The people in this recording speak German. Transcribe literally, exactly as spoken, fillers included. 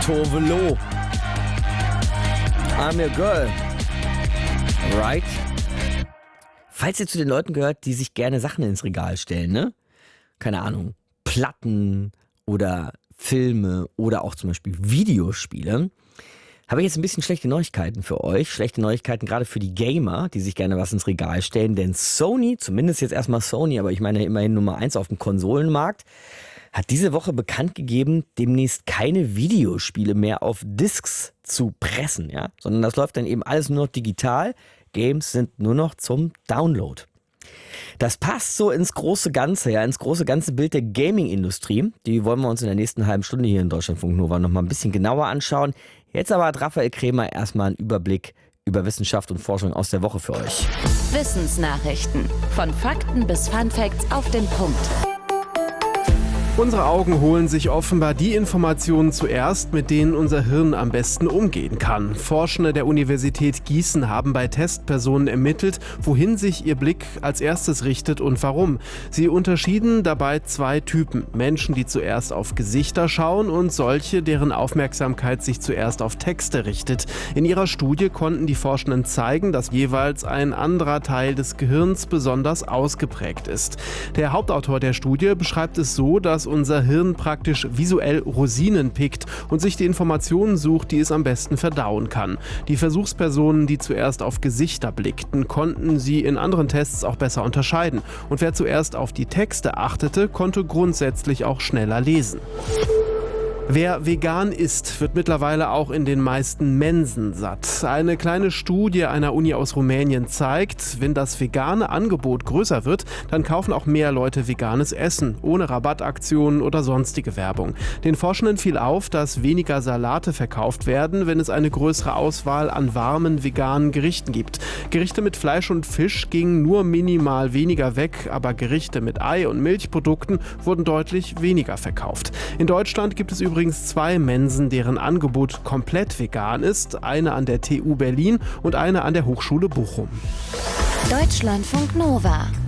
Tove Lo. I'm your girl. Right? Falls ihr zu den Leuten gehört, die sich gerne Sachen ins Regal stellen, ne? Keine Ahnung, Platten oder Filme oder auch zum Beispiel Videospiele, habe ich jetzt ein bisschen schlechte Neuigkeiten für euch. Schlechte Neuigkeiten gerade für die Gamer, die sich gerne was ins Regal stellen. Denn Sony, zumindest jetzt erstmal Sony, aber ich meine immerhin Nummer eins auf dem Konsolenmarkt, hat diese Woche bekannt gegeben, demnächst keine Videospiele mehr auf Discs zu pressen, ja, sondern das läuft dann eben alles nur noch digital. Games sind nur noch zum Download. Das passt so ins große Ganze, ja, ins große ganze Bild der Gaming-Industrie. Die wollen wir uns in der nächsten halben Stunde hier in Deutschlandfunk Nova noch mal ein bisschen genauer anschauen. Jetzt aber hat Raphael Krämer erstmal einen Überblick über Wissenschaft und Forschung aus der Woche für euch. Wissensnachrichten. Von Fakten bis Funfacts auf den Punkt. Unsere Augen holen sich offenbar die Informationen zuerst, mit denen unser Hirn am besten umgehen kann. Forschende der Universität Gießen haben bei Testpersonen ermittelt, wohin sich ihr Blick als erstes richtet und warum. Sie unterschieden dabei zwei Typen. Menschen, die zuerst auf Gesichter schauen und solche, deren Aufmerksamkeit sich zuerst auf Texte richtet. In ihrer Studie konnten die Forschenden zeigen, dass jeweils ein anderer Teil des Gehirns besonders ausgeprägt ist. Der Hauptautor der Studie beschreibt es so, dass unser Hirn praktisch visuell Rosinen pickt und sich die Informationen sucht, die es am besten verdauen kann. Die Versuchspersonen, die zuerst auf Gesichter blickten, konnten sie in anderen Tests auch besser unterscheiden. Und wer zuerst auf die Texte achtete, konnte grundsätzlich auch schneller lesen. Wer vegan isst, wird mittlerweile auch in den meisten Mensen satt. Eine kleine Studie einer Uni aus Rumänien zeigt, wenn das vegane Angebot größer wird, dann kaufen auch mehr Leute veganes Essen, ohne Rabattaktionen oder sonstige Werbung. Den Forschenden fiel auf, dass weniger Salate verkauft werden, wenn es eine größere Auswahl an warmen veganen Gerichten gibt. Gerichte mit Fleisch und Fisch gingen nur minimal weniger weg, aber Gerichte mit Ei- und Milchprodukten wurden deutlich weniger verkauft. In Deutschland gibt es übrigens übrigens zwei Mensen, deren Angebot komplett vegan ist. Eine an der T U Berlin und eine an der Hochschule Bochum. Deutschlandfunk Nova.